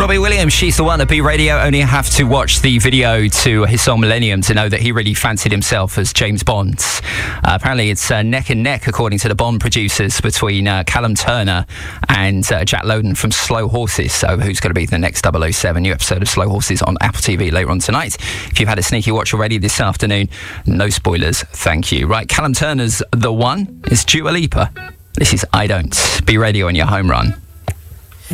Robbie Williams, She's the One at B Radio. Only have to watch the video to his song Millennium to know that he really fancied himself as James Bond. Apparently it's neck and neck, according to the Bond producers, between Callum Turner and Jack Lowden from Slow Horses. So who's going to be the next 007? New episode of Slow Horses on Apple TV later on tonight. If you've had a sneaky watch already this afternoon, no spoilers, thank you. Right, Callum Turner's The One is Dua Lipa. This is I Don't. B Radio on your home run.